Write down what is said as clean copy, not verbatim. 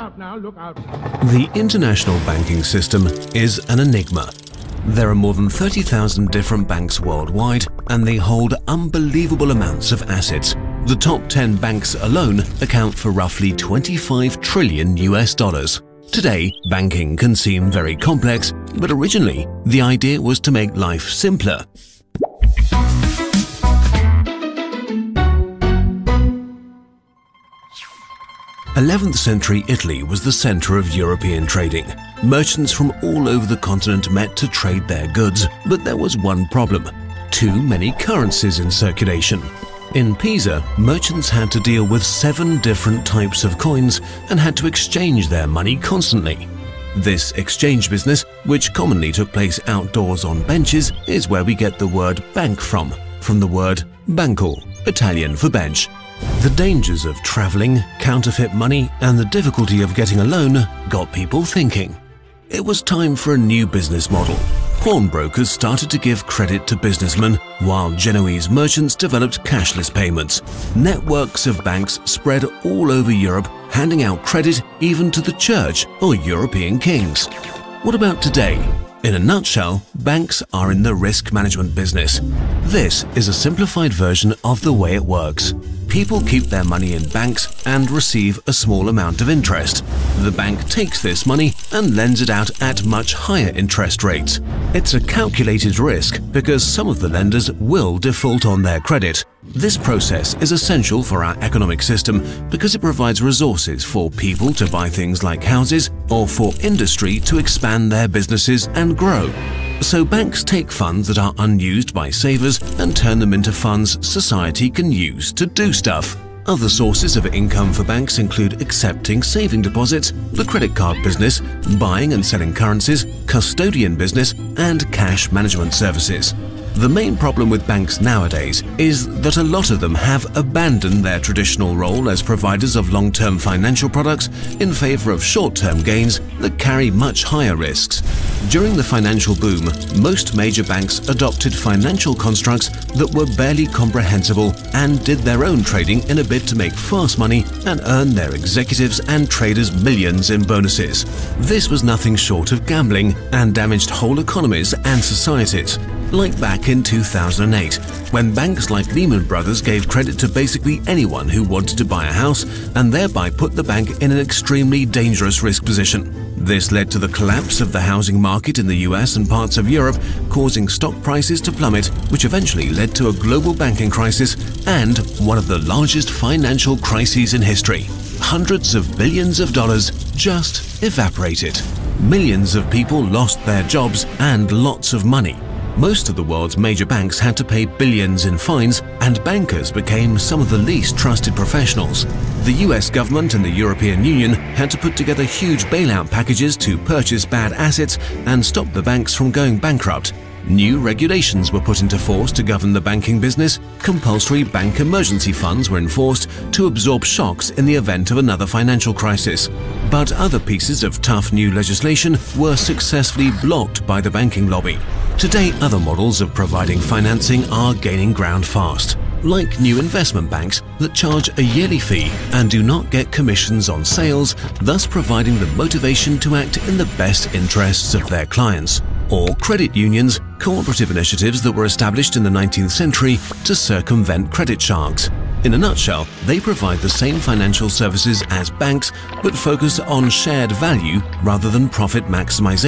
out now, look out. The international banking system is an enigma. There are more than 30,000 different banks worldwide, and they hold unbelievable amounts of assets. The top 10 banks alone account for roughly 25 trillion US dollars. Today, banking can seem very complex, but originally, the idea was to make life simpler. 11th century Italy was the center of European trading. Merchants from all over the continent met to trade their goods, but there was one problem: too many currencies in circulation. In Pisa, merchants had to deal with 7 different types of coins and had to exchange their money constantly. This exchange business, which commonly took place outdoors on benches, is where we get the word bank from the word banco, Italian for bench. The dangers of traveling, counterfeit money, and the difficulty of getting a loan got people thinking. It was time for a new business model. Pawnbrokers started to give credit to businessmen, while Genoese merchants developed cashless payments. Networks of banks spread all over Europe, handing out credit even to the church or European kings. What about today? In a nutshell, banks are in the risk management business. This is a simplified version of the way it works. People keep their money in banks and receive a small amount of interest. The bank takes this money and lends it out at much higher interest rates. It's a calculated risk because some of the lenders will default on their credit. This process is essential for our economic system because it provides resources for people to buy things like houses or for industry to expand their businesses and grow. So banks take funds that are unused by savers and turn them into funds society can use to do stuff. Other sources of income for banks include accepting saving deposits, the credit card business, buying and selling currencies, custodian business, and cash management services. The main problem with banks nowadays is that a lot of them have abandoned their traditional role as providers of long-term financial products in favor of short-term gains that carry much higher risks. During the financial boom, most major banks adopted financial constructs that were barely comprehensible and did their own trading in a bid to make fast money and earn their executives and traders millions in bonuses. This was nothing short of gambling and damaged whole economies and societies. Like back in 2008, when banks like Lehman Brothers gave credit to basically anyone who wanted to buy a house and thereby put the bank in an extremely dangerous risk position. This led to the collapse of the housing market in the US and parts of Europe, causing stock prices to plummet, which eventually led to a global banking crisis and one of the largest financial crises in history. Hundreds of billions of dollars just evaporated. Millions of people lost their jobs and lots of money. Most of the world's major banks had to pay billions in fines, and bankers became some of the least trusted professionals. The US government and the European Union had to put together huge bailout packages to purchase bad assets and stop the banks from going bankrupt. New regulations were put into force to govern the banking business. Compulsory bank emergency funds were enforced to absorb shocks in the event of another financial crisis. But other pieces of tough new legislation were successfully blocked by the banking lobby. Today, other models of providing financing are gaining ground fast, like new investment banks that charge a yearly fee and do not get commissions on sales, thus providing the motivation to act in the best interests of their clients. Or credit unions, cooperative initiatives that were established in the 19th century to circumvent credit sharks. In a nutshell, they provide the same financial services as banks but focus on shared value rather than profit maximization.